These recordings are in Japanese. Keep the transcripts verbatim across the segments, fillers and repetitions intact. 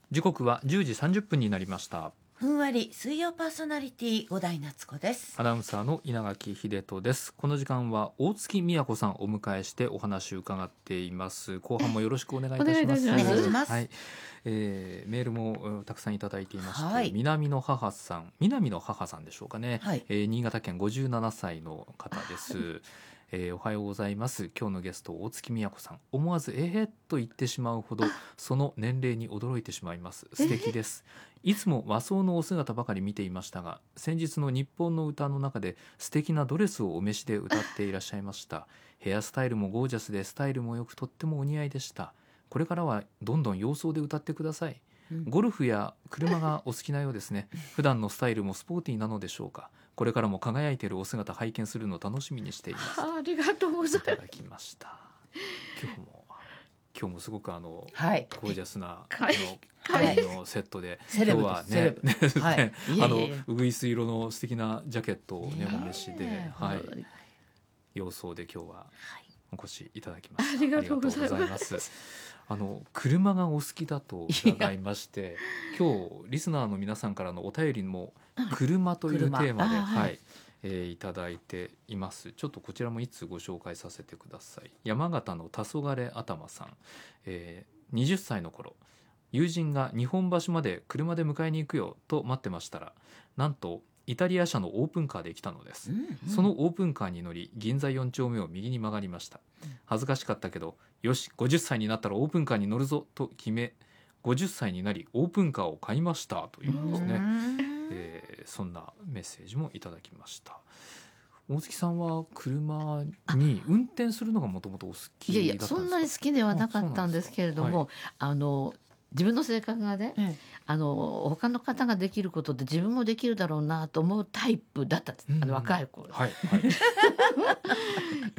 時刻はじゅうじさんじゅっぷんになりました。 ふんわり水曜パーソナリティ五代夏子です。 アナウンサーの稲垣秀人です。この時間は大月みや子さんをお迎えしてお話を伺っています。後半もよろしくお願いいたします。 お願いします。 はい、えー、メールもたくさんいただいていまして、 はい、 南の母さん南の母さんでしょうかね、 はい、 えー、新潟県ごじゅうななさいの方です。えー、おはようございます。今日のゲスト大月みや子さん、思わずえーっと言ってしまうほどその年齢に驚いてしまいます。素敵です。いつも和装のお姿ばかり見ていましたが、先日の日本の歌の中で素敵なドレスをお召しで歌っていらっしゃいました。ヘアスタイルもゴージャスでスタイルもよくとってもお似合いでした。これからはどんどん洋装で歌ってください。ゴルフや車がお好きなようですね。普段のスタイルもスポーティーなのでしょうか。これからも輝いているお姿拝見するのを楽しみにしています。 ありがとうございます。 いただきました。今日も今日もすごくあの、 はい、 ゴージャスなあはいの、はい、のセットで、 今日はね、 はい、 あのうぐいす色の素敵なジャケットをねお召しで、はい、洋装で今日はお越しいただきました。 ありがとうございます。 あの車がお好きだと伺いまして、今日リスナーの皆さんからのお便りも車というテーマで、はい、えー、いただいています。ちょっとこちらもいつご紹介させてください。山形の黄昏頭さん、えー、はたちの頃、友人が日本橋まで車で迎えに行くよと待ってましたら、なんとイタリア車のオープンカーで来たのです、うんうん、そのオープンカーに乗り銀座よん丁目を右に曲がりました。恥ずかしかったけど、よしごじゅっさいになったらオープンカーに乗るぞと決め、ごじゅっさいになりオープンカーを買いましたというですね、えー、そんなメッセージもいただきました。大月さんは車に運転するのがもともとお好きだったんですか？ いやいや、そんなに好きではなかったんですけれども、あ、あの自分の性格がね、うん、あの他の方ができることで自分もできるだろうなと思うタイプだったんです、うん、あの若い頃、はいはい、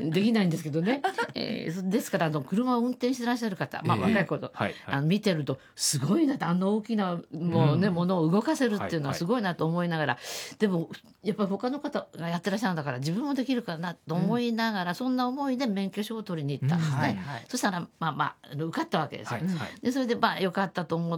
できないんですけどね、えー、ですからあの車を運転してらっしゃる方、まあ、若い頃、えーはいはい、あの見てるとすごいなって、あの大きなもう、ね、うん、ものを動かせるっていうのはすごいなと思いながら、はいはい、でもやっぱり他の方がやってらっしゃるんだから自分もできるかなと思いながら、うん、そんな思いで免許証を取りに行ったんですね、うんはいはい、そしたらまあまあ受かったわけですよ、はいはい、でそれでまあよかったと思